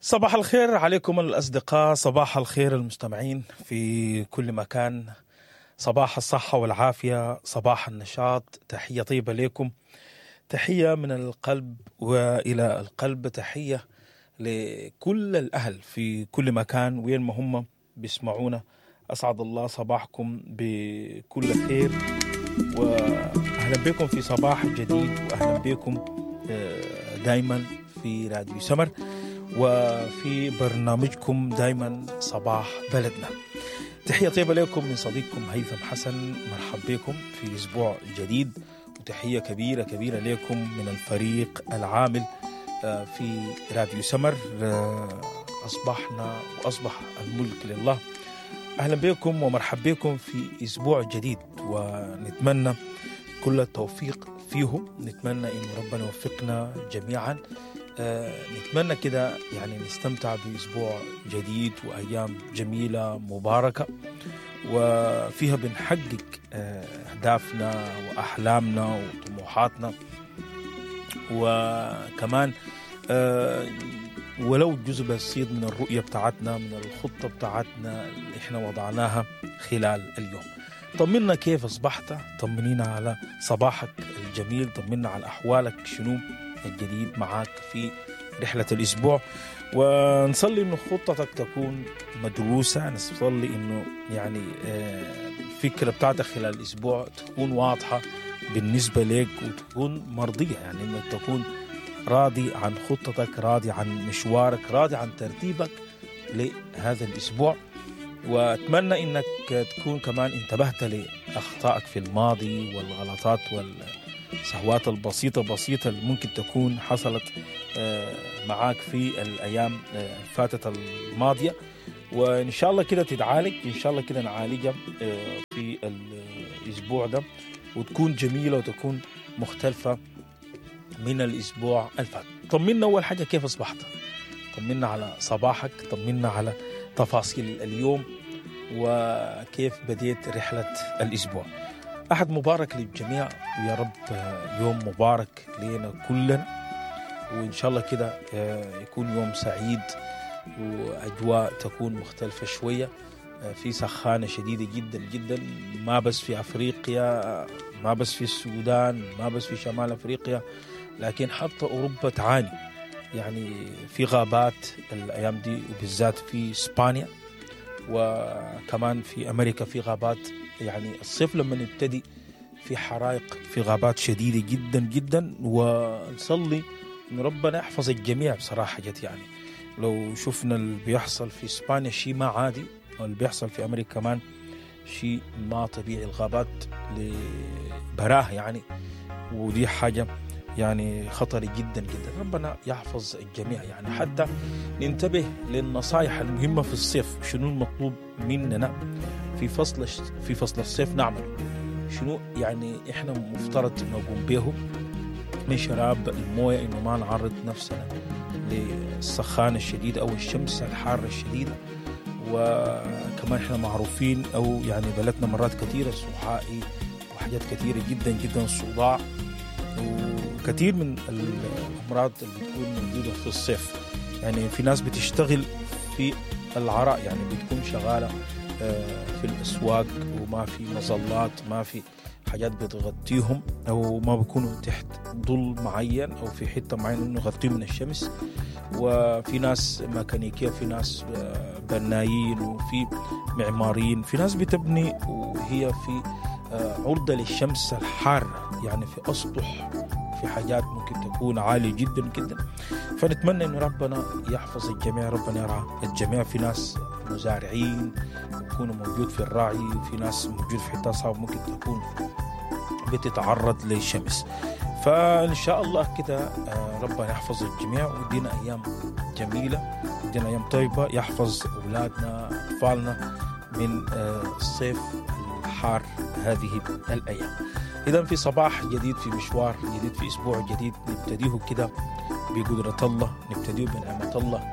صباح الخير عليكم الأصدقاء، صباح الخير المستمعين في كل مكان، صباح الصحة والعافية، صباح النشاط. تحية طيبة لكم، تحية من القلب وإلى القلب، تحية لكل الأهل في كل مكان وين ما هم بيسمعونا. أسعد الله صباحكم بكل خير، وأهلا بكم في صباح جديد، وأهلا بكم دايما في راديو سمر وفي برنامجكم دايما صباح بلدنا. تحية طيبة لكم من صديقكم هيثم حسن، مرحب بكم في أسبوع جديد، وتحية كبيرة كبيرة لكم من الفريق العامل في راديو سمر. أصبحنا وأصبح الملك لله. أهلا بكم ومرحب بكم في أسبوع جديد، ونتمنى كل التوفيق فيه. نتمنى إن ربنا يوفقنا جميعا. نتمنى كده يعني نستمتع بأسبوع جديد وأيام جميلة مباركة، وفيها بنحقق أهدافنا وأحلامنا وطموحاتنا، وكمان ولو جزء بسيط من الرؤية بتاعتنا، من الخطة بتاعتنا اللي احنا وضعناها خلال اليوم. طمنا كيف أصبحت، طمنينا على صباحك الجميل، طمنا على أحوالك، شنو الجديد معاك في رحلة الأسبوع. ونصلي إنه خطتك تكون مدروسة، نصلي إنه يعني الفكرة بتاعتك خلال الأسبوع تكون واضحة بالنسبة لك وتكون مرضية، يعني إنك تكون راضي عن خطتك، راضي عن مشوارك، راضي عن ترتيبك لهذا الأسبوع. وأتمنى إنك تكون كمان انتبهت لأخطائك في الماضي والغلطات والسهوات البسيطة اللي ممكن تكون حصلت معاك في الأيام الفاتت الماضية، وإن شاء الله كده تتعالج، إن شاء الله كده نعالجها في الأسبوع ده، وتكون جميلة وتكون مختلفة من الأسبوع الفات. طمنا أول حاجة كيف أصبحت، طمنا على صباحك، طمنا على تفاصيل اليوم وكيف بديت رحلة الأسبوع. أحد مبارك للجميع، ويا رب يوم مبارك لنا كلنا، وإن شاء الله كده يكون يوم سعيد وأجواء تكون مختلفة شوية. في سخانة شديدة جدا جدا، ما بس في أفريقيا، ما بس في السودان، ما بس في شمال أفريقيا، لكن حتى أوروبا تعاني. يعني في غابات الأيام دي، وبالذات في إسبانيا، وكمان في أمريكا في غابات. يعني الصيف لما يبتدي في حرائق في غابات شديدة جدا جدا، ونصلي إن ربنا يحفظ الجميع بصراحة. يعني لو شفنا اللي بيحصل في إسبانيا شيء ما عادي، واللي بيحصل في أمريكا كمان شيء ما طبيعي، الغابات لبراه يعني، ودي حاجة يعني خطري جدا جدا. ربنا يحفظ الجميع. يعني حتى ننتبه للنصائح المهمة في الصيف، شنو المطلوب مننا في فصل الصيف نعمله، شنو يعني احنا مفترض نقوم به من شراب المويه، انه ما نعرض نفسنا للسخانة الشديدة او الشمس الحارة الشديدة. وكمان احنا معروفين او يعني بلدنا مرات كثيرة الصحائي وحاجات كثيرة جدا جدا، الصداع وكثير من الأمراض اللي بتكون موجودة في الصيف. يعني في ناس بتشتغل في العراء، يعني بتكون شغالة في الأسواق وما في مظلات، ما في حاجات بتغطيهم، أو ما بيكونوا تحت ظل معين أو في حتة معينة إنه يغطيهم من الشمس. وفي ناس ميكانيكية، في ناس بنايين، وفي معماريين، في ناس بتبني وهي في عرضة للشمس الحارة، يعني في أسطح، في حاجات ممكن تكون عالية جدا جدا. فنتمنى إنه ربنا يحفظ الجميع، ربنا يرعى الجميع. في ناس مزارعين يكونوا موجود في الراعي، وفي ناس موجود في حتة صعبة ممكن تكون بتتعرض للشمس. فإن شاء الله كده ربنا يحفظ الجميع ويدينا أيام جميلة، يدينا أيام طيبة، يحفظ أولادنا أطفالنا من الصيف الحار هذه الأيام. إذا في صباح جديد، في مشوار جديد، في أسبوع جديد نبتديه كده بقدرة الله، نبتديه بنعمة الله،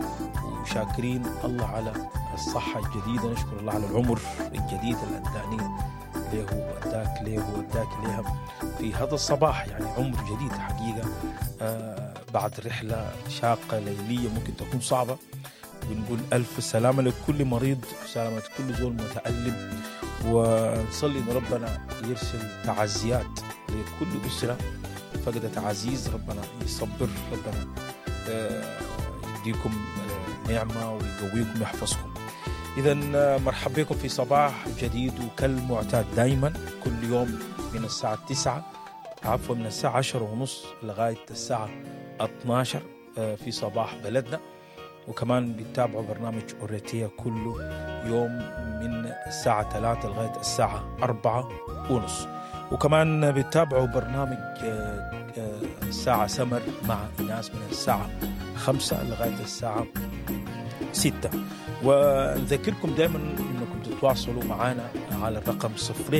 وشاكرين الله على الصحة الجديدة، نشكر الله على العمر الجديد اللي أداني له ووداك له ووداك لها في هذا الصباح، يعني عمر جديد حقيقة. بعد رحلة شاقة ليلية ممكن تكون صعبة، بنقول ألف سلامة لكل مريض وسلامة كل زول متألم، ونصلي إن ربنا يرسل تعزيات لكل أسرة فقدت عزيز. ربنا يصبر، ربنا يديكم نعمة ويقويكم ويحفظكم. إذا مرحبا بكم في صباح جديد، وكالمعتاد دايما كل يوم من الساعة 9 من الساعة 10:30 لغاية الساعة 12 في صباح بلدنا. وكمان بيتابعوا برنامج أوريتيا كله يوم من الساعة 3 لغاية الساعة 4:30. وكمان بيتابعوا برنامج الساعة سمر مع إناس من الساعة 5 لغاية الساعة 6. ونذكركم دائما أنكم تتواصلوا معنا على الرقم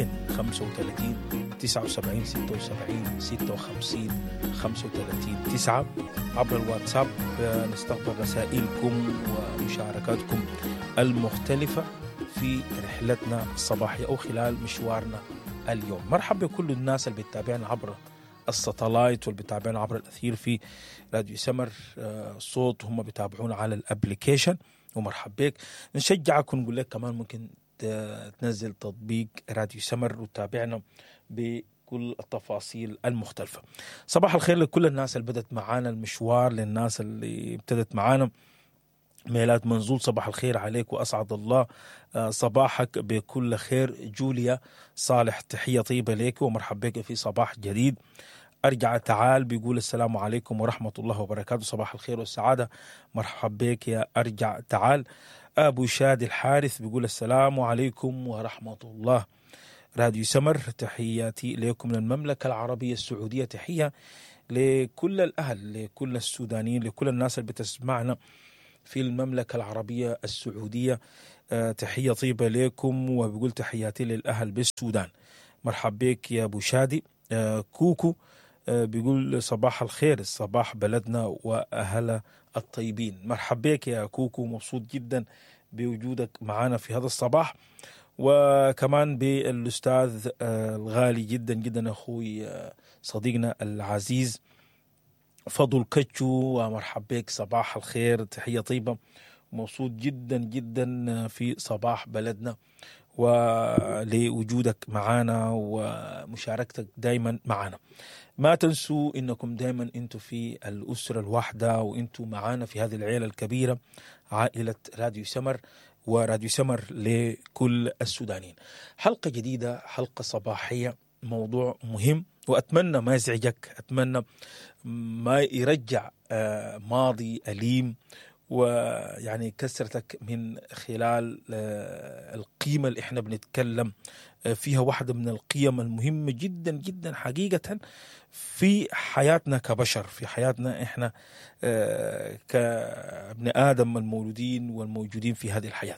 035 79 76 56 35 9 عبر الواتساب. نستقبل رسائلكم ومشاركاتكم المختلفة في رحلتنا الصباحية أو خلال مشوارنا اليوم. مرحبا بكل الناس اللي بتتابعنا عبر الساتلايت واللي بتتابعنا عبر الأثير في راديو سمر صوت، هم بيتابعونا على الابليكيشن، ومرحبا بك. نشجعك ونقول لك كمان ممكن تنزل تطبيق راديو سمر وتابعنا بكل التفاصيل المختلفة. صباح الخير لكل الناس اللي بدت معانا المشوار، للناس اللي ابتدت معانا. ميلاد منزول صباح الخير عليك وأسعد الله صباحك بكل خير. جوليا صالح تحية طيبة لك ومرحبا بك في صباح جديد. أرجع تعال بيقول السلام عليكم ورحمة الله وبركاته، صباح الخير والسعادة. مرحبا بك يا أرجع تعال. أبو شادي الحارث بيقول السلام عليكم ورحمة الله. راديو سمر تحياتي لكم من المملكة العربية السعودية، تحية لكل الأهل، لكل السودانيين، لكل الناس اللي بتسمعنا في المملكة العربية السعودية. تحية طيبة لكم، وبيقول تحياتي للأهل بالسودان. مرحبا بك يا أبو شادي. كوكو بيقول صباح الخير، صباح بلدنا وأهل الطيبين. مرحبا بك يا كوكو، مبسوط جدا بوجودك معنا في هذا الصباح. وكمان بالأستاذ الغالي جدا جدا أخوي صديقنا العزيز فضل كتشو، ومرحبا بك صباح الخير، تحية طيبة. مبسوط جدا جدا في صباح بلدنا ولوجودك معنا ومشاركتك دايما معنا. ما تنسوا انكم دايما انتم في الأسرة الواحدة، وانتم معنا في هذه العيلة الكبيرة، عائلة راديو سمر وراديو سمر لكل السودانيين. حلقة جديدة، حلقة صباحية، موضوع مهم، وأتمنى ما يزعجك، أتمنى ما يرجع ماضي أليم، ويعني كسرتك من خلال القيمة اللي احنا بنتكلم فيها. واحدة من القيم المهمة جدا جدا حقيقة في حياتنا كبشر، في حياتنا احنا كابن آدم المولودين والموجودين في هذه الحياة.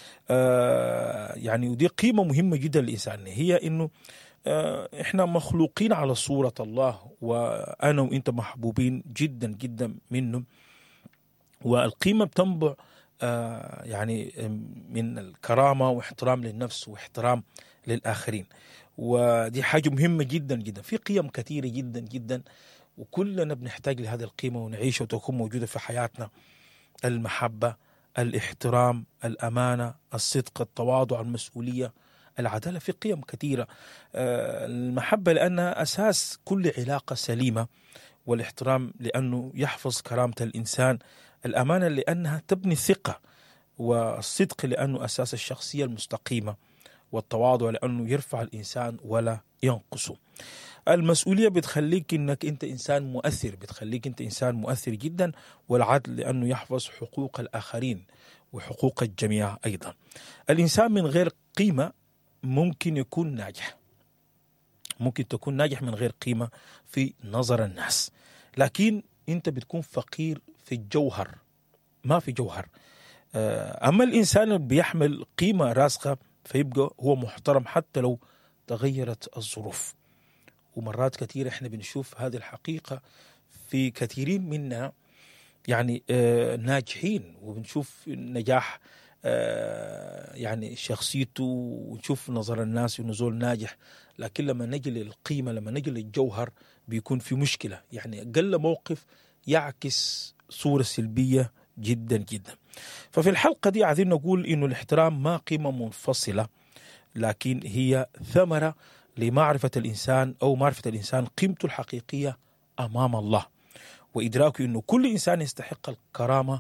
يعني ودي قيمة مهمة جدا للإنسان، هي إنه احنا مخلوقين على صورة الله، وأنا وإنت محبوبين جدا جدا منه. والقيمة بتنبع يعني من الكرامة واحترام للنفس واحترام للآخرين، ودي حاجة مهمة جدا جدا. في قيم كثيرة جدا جدا وكلنا بنحتاج لهذه القيمة ونعيشها وتكون موجودة في حياتنا: المحبة، الاحترام، الأمانة، الصدق، التواضع، المسؤولية، العدالة. في قيم كثيرة. المحبة لأنها أساس كل علاقة سليمة، والاحترام لأنه يحفظ كرامة الإنسان، الأمانة لأنها تبني الثقة، والصدق لأنه أساس الشخصية المستقيمة، والتواضع لأنه يرفع الإنسان ولا ينقصه. المسؤولية بتخليك إنك أنت إنسان مؤثر، بتخليك أنت إنسان مؤثر جدا، والعدل لأنه يحفظ حقوق الآخرين وحقوق الجميع أيضا. الإنسان من غير قيمة ممكن يكون ناجح، ممكن تكون ناجح من غير قيمة في نظر الناس، لكن أنت بتكون فقير في الجوهر، ما في جوهر. أما الإنسان اللي بيحمل قيمة راسخة فيبقى هو محترم حتى لو تغيرت الظروف. ومرات كثيرة احنا بنشوف هذه الحقيقة في كثيرين منا، يعني ناجحين، وبنشوف نجاح يعني شخصيته ونشوف نظر الناس انه زول ناجح، لكن لما نجي للقيمة، لما نجي للجوهر بيكون في مشكلة. يعني أقل موقف يعكس صورة سلبية جدا جدا. ففي الحلقة دي عايزين نقول انه الاحترام ما قيمة منفصلة، لكن هي ثمرة لمعرفة الإنسان أو معرفة الإنسان قيمته الحقيقية أمام الله، وإدراكه أنه كل إنسان يستحق الكرامة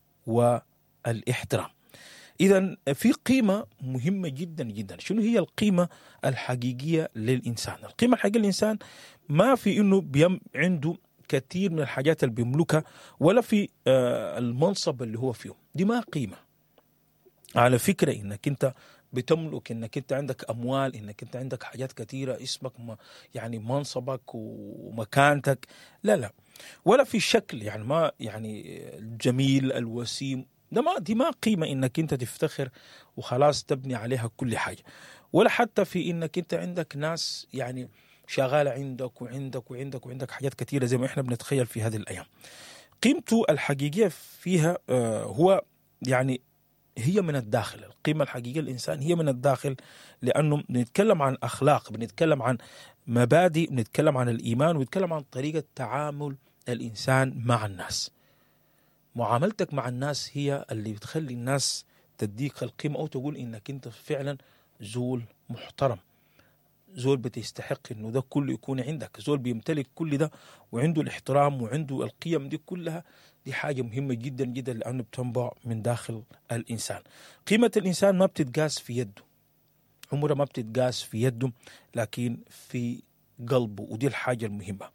والاحترام. إذن في قيمة مهمة جدا جدا. شنو هي القيمة الحقيقية للإنسان؟ القيمة الحقيقية للإنسان ما في أنه عنده كثير من الحاجات اللي بيملكها، ولا في المنصب اللي هو فيه. دي ما قيمة. على فكرة إنك أنت بتملك، إنك أنت عندك أموال، إنك أنت عندك حاجات كثيرة، اسمك يعني منصبك ومكانتك، لا لا. ولا في الشكل، يعني ما يعني الجميل الوسيم، دي ما قيمة إنك أنت تفتخر وخلاص تبني عليها كل حاجة. ولا حتى في إنك أنت عندك ناس يعني شغالة عندك وعندك وعندك وعندك حاجات كثيرة زي ما إحنا بنتخيل في هذه الأيام. قيمته الحقيقية فيها هو يعني هي من الداخل. القيمة الحقيقية للإنسان هي من الداخل، لأنه بنتكلم عن أخلاق، بنتكلم عن مبادئ، بنتكلم عن الإيمان، وبنتكلم عن طريقة تعامل الإنسان مع الناس. معاملتك مع الناس هي اللي بتخلي الناس تديك القيمة أو تقول إنك أنت فعلا زول محترم، زول بتستحق إنه ده كله يكون عندك، زول بيمتلك كل ده وعنده الاحترام وعنده القيم دي كلها. دي حاجة مهمة جدا جدا، لأنه بتنبع من داخل الإنسان. قيمة الإنسان ما بتتقاس في يده، عمرها ما بتتقاس في يده، لكن في قلبه. ودي الحاجة المهمة،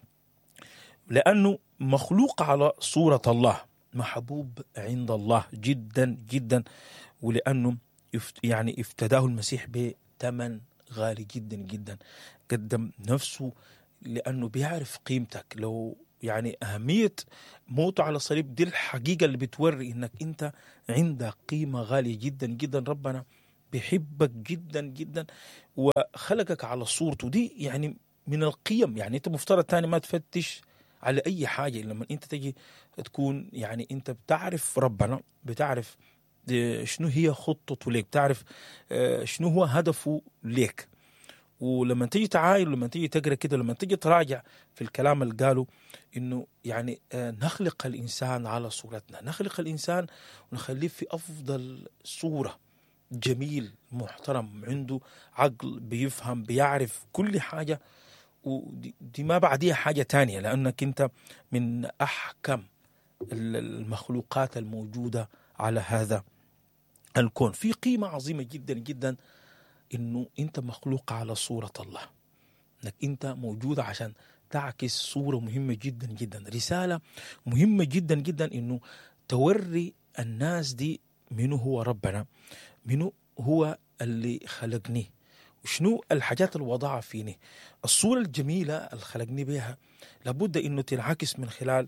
لأنه مخلوق على صورة الله، محبوب عند الله جدا جدا، ولأنه يعني افتداه المسيح بثمن غالي جدا جدا. قدم نفسه لأنه بيعرف قيمتك. لو يعني أهمية موته على الصليب دي الحقيقة اللي بتوري إنك أنت عندك قيمة غالية جدا جدا. ربنا بيحبك جدا جدا وخلقك على صورته. دي يعني من القيم. يعني أنت مفترض تاني ما تفتش على أي حاجة لما أنت تجي تكون يعني أنت بتعرف ربنا، بتعرف شنو هي خطته ليك، بتعرف شنو هو هدفه ليك. ولما تيجي تعاين، لما تيجي تقرأ كده، لما تيجي تراجع في الكلام اللي قالوا إنه يعني نخلق الإنسان على صورتنا، نخلق الإنسان ونخليه في أفضل صورة، جميل محترم، عنده عقل، بيفهم، بيعرف كل حاجة. ودي ما بعديها حاجة تانية، لأنك أنت من أحكم المخلوقات الموجودة على هذا الكون. في قيمة عظيمة جدا جدا إنه أنت مخلوق على صورة الله، إنك أنت موجود عشان تعكس صورة مهمة جدا جدا، رسالة مهمة جدا جدا، إنه توري الناس دي منو هو ربنا، منو هو اللي خلقني، وشنو الحاجات اللي وضعها فيني. الصورة الجميلة اللي خلقني بها لابد إنه تنعكس من خلال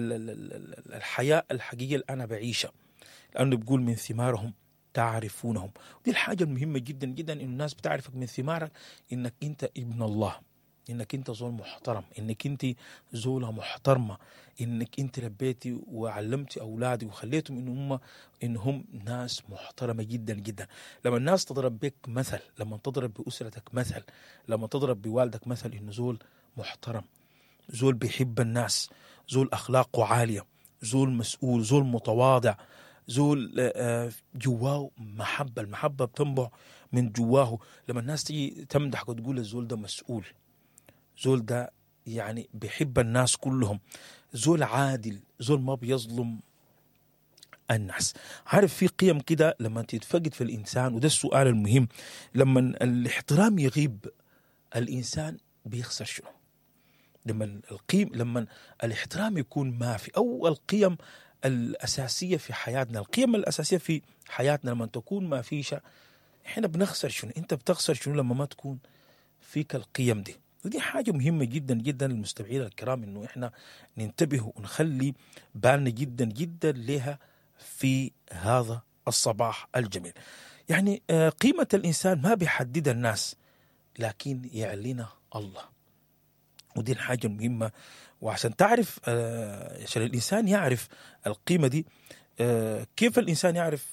الحياة الحقيقية اللي أنا بعيشها، لأنه بيقول من ثمارهم تعرفونهم. دي الحاجة المهمة جدا جدا، إن الناس بتعرفك من ثمارك، إنك أنت ابن الله، إنك أنت زول محترم، إنك أنت زولة محترمة، إنك أنت ربيتي وعلمتي أولادي وخليتهم إنهم ناس محترمة جدا جدا. لما الناس تضرب بك مثل، لما تضرب بأسرتك مثل، لما تضرب بوالدك مثل، إنه زول محترم، زول بيحب الناس، زول أخلاقه عالية، زول مسؤول، زول متواضع، زول جواه محبة. المحبة بتنبع من جواه. لما الناس تيجي تمدحك وتقول الزول ده مسؤول، زول ده يعني بيحب الناس كلهم، زول عادل، زول ما بيظلم الناس. عارف في قيم كده لما تتفقد في الإنسان، وده السؤال المهم، لما الاحترام يغيب الإنسان بيخسر شنو؟ لما الاحترام يكون ما في، أو القيم الأساسية في حياتنا، القيم الأساسية في حياتنا لما تكون ما فيش، احنا بنخسر شنو؟ انت بتخسر شنو لما ما تكون فيك القيم دي؟ ودي حاجة مهمة جدا جدا للمستمعين الكرام، انه احنا ننتبه ونخلي بالنا جدا جدا لها في هذا الصباح الجميل. يعني قيمة الإنسان ما بيحددها الناس، لكن يعلنها الله. ودي الحاجة المهمة. وعشان تعرف عشان الإنسان يعرف القيمة دي، كيف الإنسان يعرف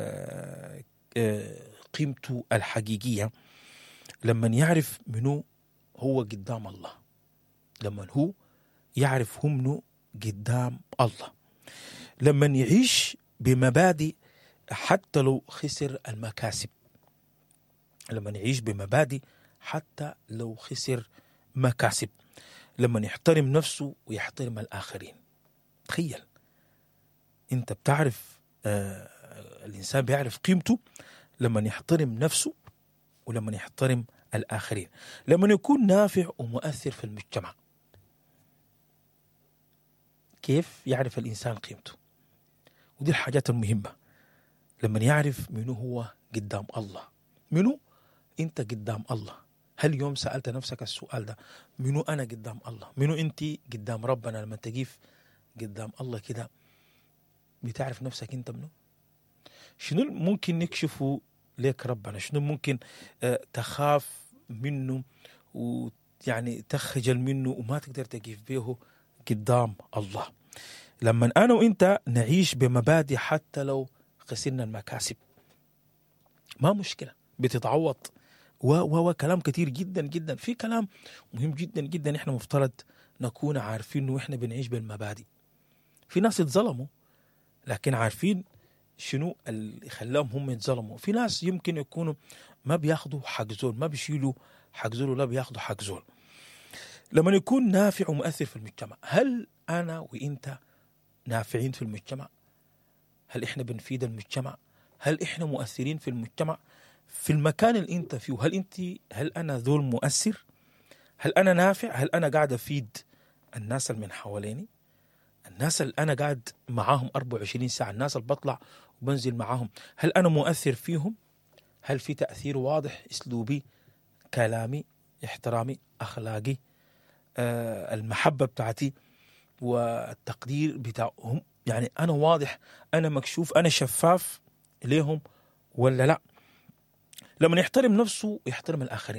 قيمته الحقيقية؟ لما يعرف منه هو قدام الله، لما هو يعرف هو منه قدام الله، لما يعيش بمبادئ حتى لو خسر المكاسب، لما يعيش بمبادئ حتى لو خسر مكاسب، لما يحترم نفسه ويحترم الآخرين. تخيل انت بتعرف الإنسان بيعرف قيمته لما يحترم نفسه ولما يحترم الآخرين، لما يكون نافع ومؤثر في المجتمع. كيف يعرف الإنسان قيمته؟ ودي الحاجات المهمة. لما يعرف منو هو قدام الله، منو انت قدام الله. هل يوم سألت نفسك السؤال ده؟ منو أنا قدام الله؟ منو انت قدام ربنا؟ لما تقيف قدام الله كده بتعرف نفسك انت منو؟ شنو ممكن نكشفه ليك ربنا؟ شنو ممكن تخاف منه ويعني تخجل منه وما تقدر تقيف به قدام الله؟ لما أنا وإنت نعيش بمبادئ حتى لو خسرنا المكاسب ما مشكلة، بتتعوض. وكلام كتير جدا جدا. في كلام مهم جدا جدا احنا مفترض نكون عارفين انه احنا بنعيش بالمبادئ. في ناس يتظلموا لكن عارفين شنو اللي خلاهم هم يتظلموا. في ناس يمكن يكونوا ما بياخدوا حق زول، ما بيشيلوا حق زول ولا بياخدوا حق زول. لما يكون نافع ومؤثر في المجتمع، هل أنا وإنت نافعين في المجتمع؟ هل إحنا بنفيد المجتمع؟ هل إحنا مؤثرين في المجتمع؟ في المكان اللي أنت فيه هل أنا ذول مؤثر؟ هل أنا نافع؟ هل أنا قاعد أفيد الناس اللي من حواليني؟ الناس اللي أنا قاعد معاهم 24 ساعة، الناس اللي بطلع وبنزل معاهم، هل أنا مؤثر فيهم؟ هل في تأثير واضح؟ أسلوبي، كلامي، احترامي، أخلاقي، المحبة بتاعتي والتقدير بتاعهم، يعني أنا واضح، أنا مكشوف، أنا شفاف ليهم ولا لا؟ لما يحترم نفسه ويحترم الآخرين.